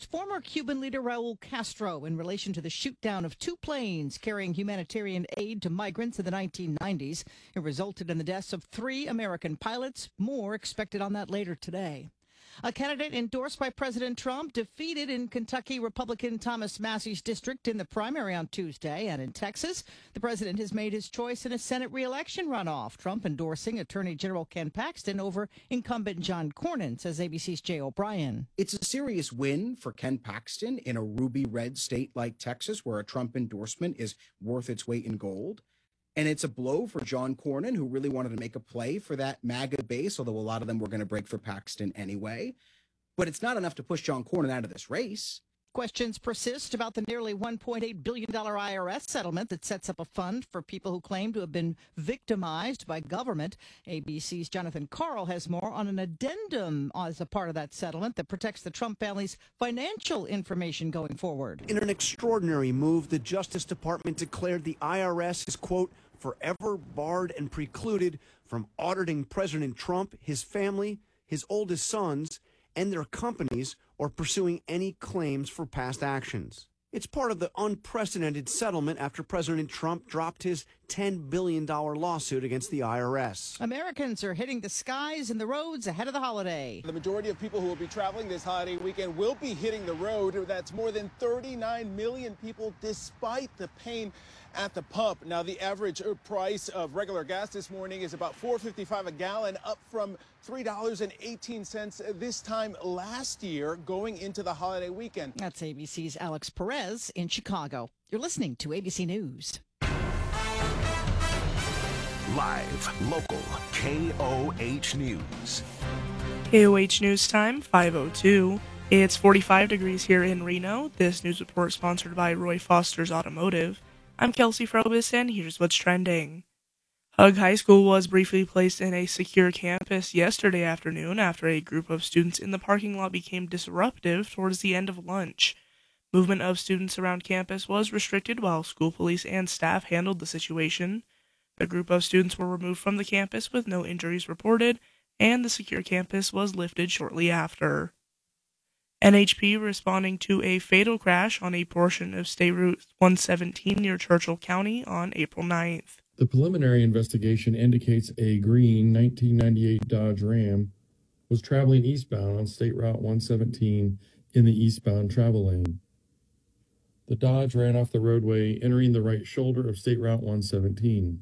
former Cuban leader Raul Castro in relation to the shoot-down of two planes carrying humanitarian aid to migrants in the 1990s. It resulted in the deaths of 3 American pilots. More expected on that later today. A candidate endorsed by President Trump defeated in Kentucky Republican Thomas Massey's district in the primary on Tuesday. And in Texas, the president has made his choice in a Senate re-election runoff. Trump endorsing Attorney General Ken Paxton over incumbent John Cornyn, says ABC's Jay O'Brien. It's a serious win for Ken Paxton in a ruby red state like Texas, where a Trump endorsement is worth its weight in gold. And it's a blow for John Cornyn, who really wanted to make a play for that MAGA base, although a lot of them were going to break for Paxton anyway. But it's not enough to push John Cornyn out of this race. Questions persist about the nearly $1.8 billion IRS settlement that sets up a fund for people who claim to have been victimized by government. ABC's Jonathan Karl has more on an addendum as a part of that settlement that protects the Trump family's financial information going forward. In an extraordinary move, the Justice Department declared the IRS is, quote, forever barred and precluded from auditing President Trump, his family, his oldest sons, and their companies, or pursuing any claims for past actions. It's part of the unprecedented settlement after President Trump dropped his $10 billion lawsuit against the IRS. Americans are hitting the skies and the roads ahead of the holiday. The majority of people who will be traveling this holiday weekend will be hitting the road. That's more than 39 million people, despite the pain at the pump. Now, the average price of regular gas this morning is about $4.55 a gallon, up from $3.18 this time last year going into the holiday weekend. That's ABC's Alex Perez in Chicago. You're listening to ABC News. Live, local, KOH News. KOH News time, 5:02. It's 45 degrees here in Reno. This news report sponsored by Roy Foster's Automotive. I'm Kelsey Frobis, and here's what's trending. Hug High School was briefly placed in a secure campus yesterday afternoon after a group of students in the parking lot became disruptive towards the end of lunch. Movement of students around campus was restricted while school police and staff handled the situation. The group of students were removed from the campus with no injuries reported, and the secure campus was lifted shortly after. NHP responding to a fatal crash on a portion of State Route 117 near Churchill County on April 9th. The preliminary investigation indicates a green 1998 Dodge Ram was traveling eastbound on State Route 117 in the eastbound travel lane. The Dodge ran off the roadway, entering the right shoulder of State Route 117.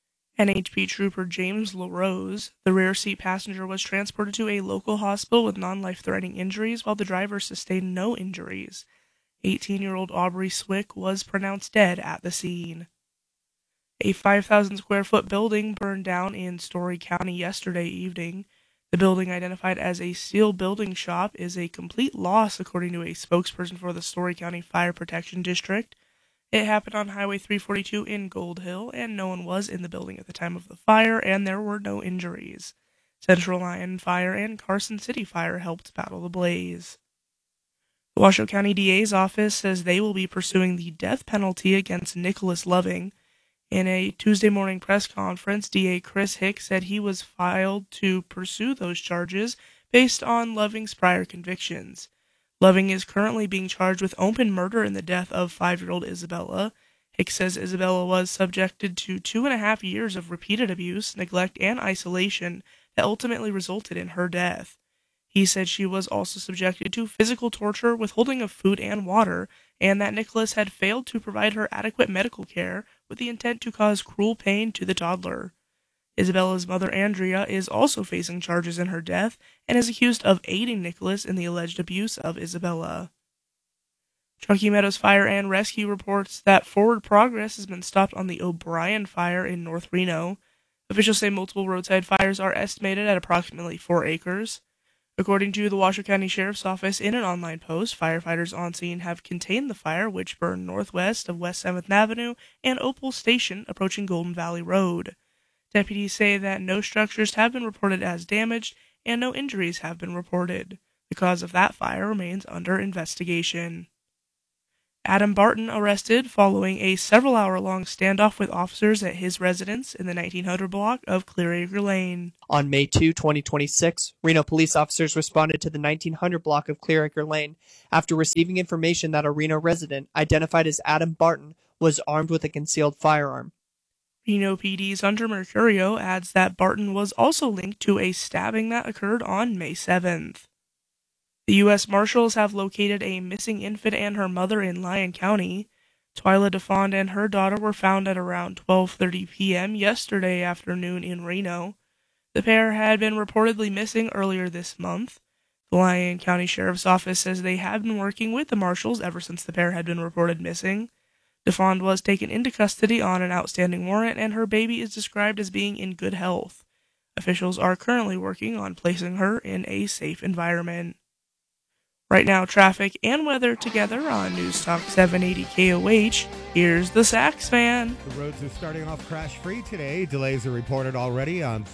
NHP Trooper James LaRose, the rear seat passenger, was transported to a local hospital with non-life-threatening injuries, while the driver sustained no injuries. 18-year-old Aubrey Swick was pronounced dead at the scene. A 5,000-square-foot building burned down in Story County yesterday evening. The building, identified as a steel building shop, is a complete loss, according to a spokesperson for the Story County Fire Protection District. It happened on Highway 342 in Gold Hill, and no one was in the building at the time of the fire, and there were no injuries. Central Lyon Fire and Carson City Fire helped battle the blaze. The Washoe County DA's office says they will be pursuing the death penalty against Nicholas Loving. In a Tuesday morning press conference, DA Chris Hicks said he was filed to pursue those charges based on Loving's prior convictions. Loving is currently being charged with open murder in the death of 5-year-old Isabella. Hicks says Isabella was subjected to 2.5 years of repeated abuse, neglect, and isolation that ultimately resulted in her death. He said she was also subjected to physical torture, withholding of food and water, and that Nicholas had failed to provide her adequate medical care with the intent to cause cruel pain to the toddler. Isabella's mother, Andrea, is also facing charges in her death and is accused of aiding Nicholas in the alleged abuse of Isabella. Truckee Meadows Fire and Rescue reports that forward progress has been stopped on the O'Brien Fire in North Reno. Officials say multiple roadside fires are estimated at approximately 4 acres. According to the Washoe County Sheriff's Office in an online post, firefighters on scene have contained the fire, which burned northwest of West 7th Avenue and Opal Station approaching Golden Valley Road. Deputies say that no structures have been reported as damaged and no injuries have been reported. The cause of that fire remains under investigation. Adam Barton arrested following a several-hour-long standoff with officers at his residence in the 1900 block of Clearacre Lane. On May 2, 2026, Reno police officers responded to the 1900 block of Clearacre Lane after receiving information that a Reno resident, identified as Adam Barton, was armed with a concealed firearm. Reno PD's Hunter Mercurio adds that Barton was also linked to a stabbing that occurred on May 7th. The U.S. Marshals have located a missing infant and her mother in Lyon County. Twyla DeFond and her daughter were found at around 12:30 p.m. yesterday afternoon in Reno. The pair had been reportedly missing earlier this month. The Lyon County Sheriff's Office says they have been working with the Marshals ever since the pair had been reported missing. DeFond was taken into custody on an outstanding warrant, and her baby is described as being in good health. Officials are currently working on placing her in a safe environment. Right now, traffic and weather together on News Talk 780 KOH. Here's the Sax Fan. The roads are starting off crash-free today. Delays are reported already on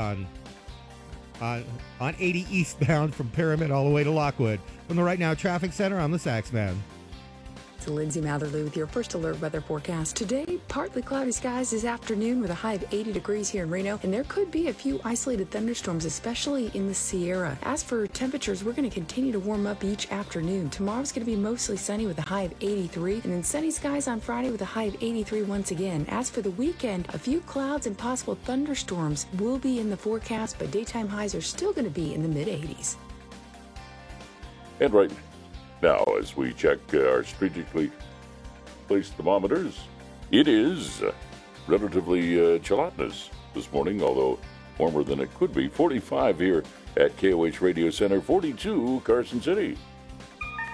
80 eastbound from Pyramid all the way to Lockwood. From the Right Now Traffic Center, I'm the Sax Man. Lindsay Matherly with your first alert weather forecast. Today, partly cloudy skies this afternoon with a high of 80 degrees here in Reno, and there could be a few isolated thunderstorms, especially in the Sierra. As for temperatures, we're going to continue to warm up each afternoon. Tomorrow's going to be mostly sunny with a high of 83, and then sunny skies on Friday with a high of 83 once again. As for the weekend, a few clouds and possible thunderstorms will be in the forecast, but daytime highs are still going to be in the mid-80s. And right now, as we check our strategically placed thermometers, it is relatively gelatinous this morning, although warmer than it could be. 45 here at KOH Radio Center, 42 Carson City.